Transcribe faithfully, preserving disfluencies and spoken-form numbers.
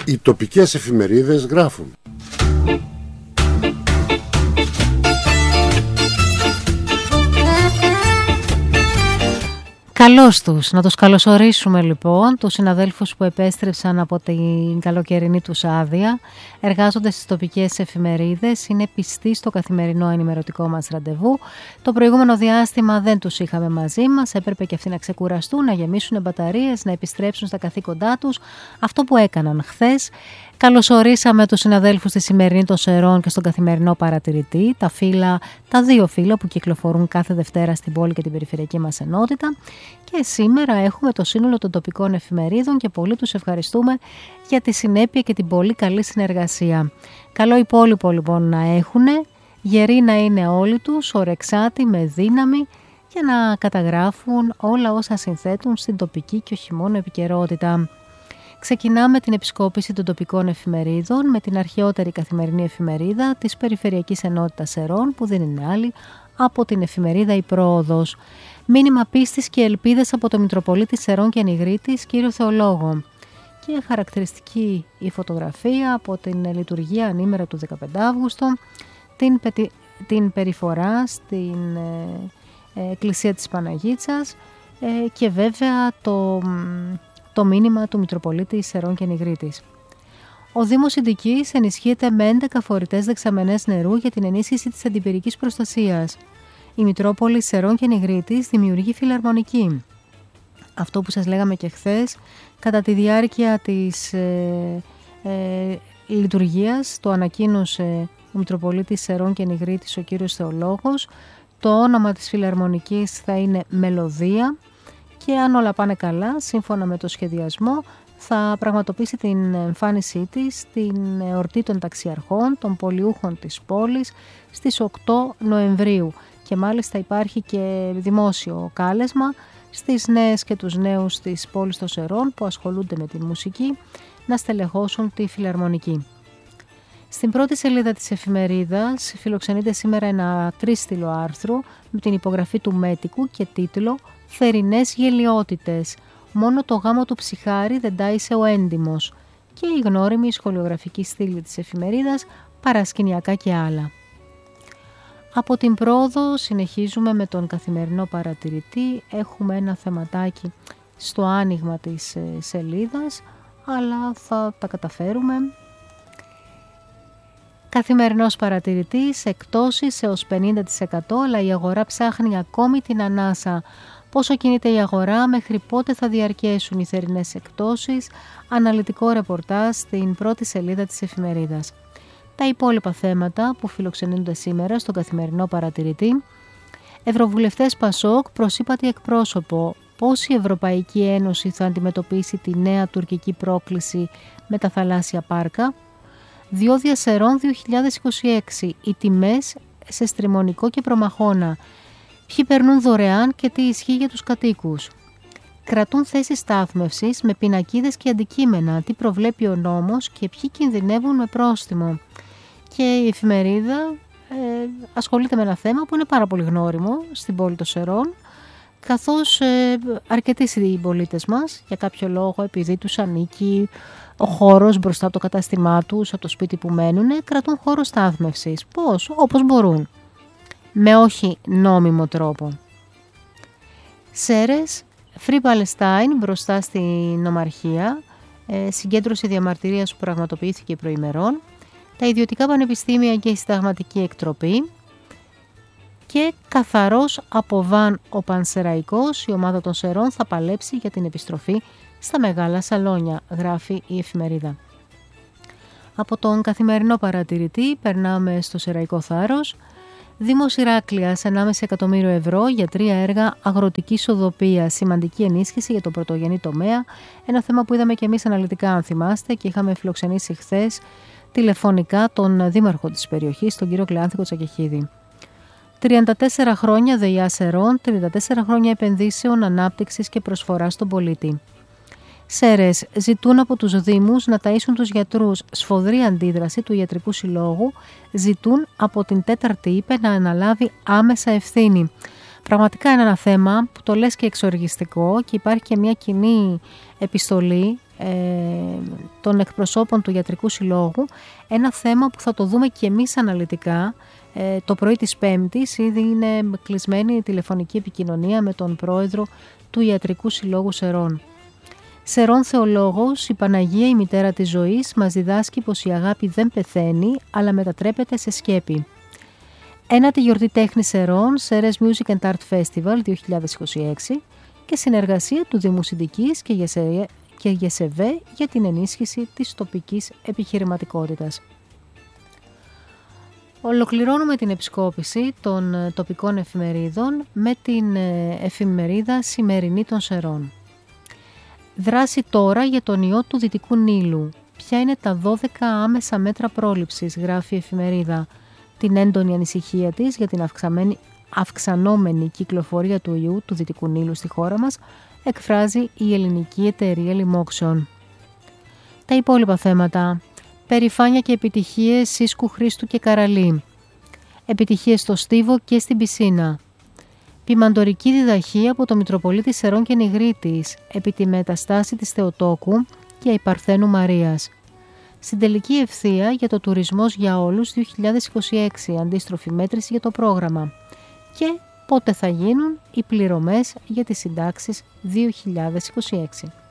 Οι τοπικές εφημερίδες γράφουν. Καλώς τους. Να τους καλωσορίσουμε λοιπόν, τους συναδέλφους που επέστρεψαν από την καλοκαιρινή τους άδεια, εργάζονται στις τοπικές εφημερίδες, είναι πιστοί στο καθημερινό ενημερωτικό μας ραντεβού. Το προηγούμενο διάστημα δεν τους είχαμε μαζί μας, έπρεπε και αυτοί να ξεκουραστούν, να γεμίσουν μπαταρίες, να επιστρέψουν στα καθήκοντά τους, αυτό που έκαναν χθες. Καλωσορίσαμε τους συναδέλφους στη σημερινή των Σερών και στον καθημερινό παρατηρητή, τα φύλλα, τα δύο φύλλα που κυκλοφορούν κάθε Δευτέρα στην πόλη και την περιφερειακή μας ενότητα. Και σήμερα έχουμε το σύνολο των τοπικών εφημερίδων και πολύ τους ευχαριστούμε για τη συνέπεια και την πολύ καλή συνεργασία. Καλό υπόλοιπο λοιπόν να έχουν, γεροί να είναι όλοι τους, ορεξάτοι με δύναμη για να καταγράφουν όλα όσα συνθέτουν στην τοπική και όχι μόνο επικαιρότητα. Ξεκινάμε την επισκόπηση των τοπικών εφημερίδων με την αρχαιότερη καθημερινή εφημερίδα της Περιφερειακής Ενότητας Σερών, που δεν είναι άλλη από την εφημερίδα «Η Πρόοδος». Μήνυμα πίστης και ελπίδες από το Μητροπολίτη Σερών και Νιγρίτης, κύριο Θεολόγο. Και χαρακτηριστική η φωτογραφία από την λειτουργία ανήμερα του δεκαπέντε Αυγούστου, την, πετι... την περιφορά στην ε, ε, εκκλησία της Παναγίτσας ε, και βέβαια το... το μήνυμα του Μητροπολίτη Σερών και Νιγρίτης. Ο Δήμος Ιντικής ενισχύεται με έντεκα φορητές δεξαμενές νερού για την ενίσχυση της αντιπυρικής προστασίας. Η Μητρόπολη Σερών και Νιγρίτης δημιουργεί φιλαρμονική. Αυτό που σας λέγαμε και χθες, κατά τη διάρκεια της ε, ε, λειτουργίας το ανακοίνωσε ο Μητροπολίτης Σερών και Νιγρίτης, ο κύριος Θεολόγος. Το όνομα της φιλαρμονικής θα είναι Μελωδία. Και αν όλα πάνε καλά, σύμφωνα με το σχεδιασμό, θα πραγματοποιήσει την εμφάνισή της στην εορτή των ταξιαρχών, των πολιούχων της πόλης, στις οκτώ Νοεμβρίου. Και μάλιστα υπάρχει και δημόσιο κάλεσμα στις νέες και τους νέους της πόλης των Σερών που ασχολούνται με τη μουσική να στελεχώσουν τη φιλαρμονική. Στην πρώτη σελίδα της εφημερίδας φιλοξενείται σήμερα ένα τρίστιλο άρθρο με την υπογραφή του Μέτικου και τίτλο «Θερινές γελιότητες. Μόνο το γάμο του ψιχάρη δεν τάισε ο έντιμος» και η γνώριμη σχολιογραφική στήλη της εφημερίδας «Παρασκηνιακά και άλλα». Από την Πρόοδο συνεχίζουμε με τον καθημερινό παρατηρητή. Έχουμε ένα θεματάκι στο άνοιγμα της σελίδας, αλλά θα τα καταφέρουμε. Καθημερινός παρατηρητής, εκτόσεις έως πενήντα τοις εκατό, αλλά η αγορά ψάχνει ακόμη την ανάσα. Πόσο κινείται η αγορά, μέχρι πότε θα διαρκέσουν οι θερινές εκτόσεις, αναλυτικό ρεπορτάζ στην πρώτη σελίδα της εφημερίδας. Τα υπόλοιπα θέματα που φιλοξενούνται σήμερα στον καθημερινό παρατηρητή. Ευρωβουλευτές Πασόκ προς ύπατη εκπρόσωπο. Πώς η Ευρωπαϊκή Ένωση θα αντιμετωπίσει τη νέα τουρκική πρόκληση με τα θαλάσσια πάρκα. Διόδια Σερών δύο χιλιάδες είκοσι έξι. Οι τιμές σε Στριμονικό και Προμαχώνα. Ποιοι περνούν δωρεάν και τι ισχύει για τους κατοίκους. Κρατούν θέσεις στάθμευσης με πινακίδες και αντικείμενα. Τι προβλέπει ο νόμος και ποιοι κινδυνεύουν με πρόστιμο. Και η εφημερίδα ε, ασχολείται με ένα θέμα που είναι πάρα πολύ γνώριμο στην πόλη των Σερών, καθώς ε, αρκετοί συμπολίτες μας, για κάποιο λόγο, επειδή τους ανήκει ο χώρος μπροστά από το κατάστημά τους, από το σπίτι που μένουν, κρατούν χώρο στάθμευσης. Πώς? Όπως μπορούν. Με όχι νόμιμο τρόπο. Σέρες, Free Palestine μπροστά στην νομαρχία, ε, συγκέντρωση διαμαρτυρίας που πραγματοποιήθηκε προημερών, τα ιδιωτικά πανεπιστήμια και η συνταγματική εκτροπή και καθαρός από βαν ο Πανσεραϊκός, η ομάδα των Σερών θα παλέψει για την επιστροφή στα μεγάλα σαλόνια, γράφει η εφημερίδα. Από τον καθημερινό παρατηρητή περνάμε στο Σεραϊκό Θάρρος. Δήμος Ηράκλειας, ενάμιση εκατομμύριο ευρώ για τρία έργα αγροτικής οδοπίας. Σημαντική ενίσχυση για τον πρωτογενή τομέα. Ένα θέμα που είδαμε και εμείς αναλυτικά, αν θυμάστε, και είχαμε φιλοξενήσει χθες τηλεφωνικά τον δήμαρχο της περιοχής, τον κύριο Κλεάνθικο Τσακεχίδη. τριάντα τέσσερα χρόνια ΔΕΙΑ Σερών, τριάντα τέσσερα χρόνια επενδύσεων, ανάπτυξης και προσφοράς στον πολίτη. Σέρες, ζητούν από τους Δήμους να ταΐσουν τους γιατρούς. Σφοδρή αντίδραση του Ιατρικού Συλλόγου. Ζητούν από την τέταρτη ΥΠΕ να αναλάβει άμεσα ευθύνη. Πραγματικά είναι ένα θέμα που το λες και εξοργιστικό και υπάρχει και μια κοινή επιστολή ε, των εκπροσώπων του Ιατρικού Συλλόγου, ένα θέμα που θα το δούμε και εμείς αναλυτικά. Ε, το πρωί της Πέμπτης ήδη είναι κλεισμένη η τηλεφωνική επικοινωνία με τον πρόεδρο του Ιατρικού Συλλόγου Σερών. Σερών θεολόγος, η Παναγία, η μητέρα της ζωής, μας διδάσκει πως η αγάπη δεν πεθαίνει, αλλά μετατρέπεται σε σκέπη. Ένατη γιορτή τέχνης Σερών, Σέρες Music and Art Festival δύο χιλιάδες είκοσι έξι και συνεργασία του Δήμου Συντικής και ΓΕΣΕ και ΓΕΣΕΒΕ για την ενίσχυση της τοπικής επιχειρηματικότητας. Ολοκληρώνουμε την επισκόπηση των τοπικών εφημερίδων με την εφημερίδα Σημερινή των Σερών. Δράση τώρα για τον ιό του Δυτικού Νείλου. Ποια είναι τα δώδεκα άμεσα μέτρα πρόληψης, γράφει η εφημερίδα. Την έντονη ανησυχία της για την αυξανόμενη κυκλοφορία του ιού του Δυτικού Νείλου στη χώρα μας εκφράζει η Ελληνική Εταιρεία Λοιμόξεων. Τα υπόλοιπα θέματα. Περηφάνεια και επιτυχίες Σύσκου, Χρήστου και Καραλή. Επιτυχίες στο Στίβο και στην Πισίνα. Ποιμαντορική διδαχή από το Μητροπολίτη Σερών και Νιγρίτης επί τη μεταστάση της Θεοτόκου και η Παρθένου Μαρίας. Στην τελική ευθεία για το τουρισμός για όλους δύο χιλιάδες είκοσι έξι, αντίστροφη μέτρηση για το πρόγραμμα. Και πότε θα γίνουν οι πληρωμές για τις συντάξεις δύο χιλιάδες είκοσι έξι.